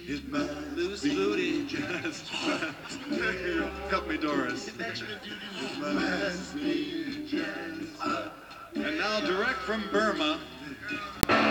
It must booty. Just help me, Doris. It must be just. And now, direct from Burma,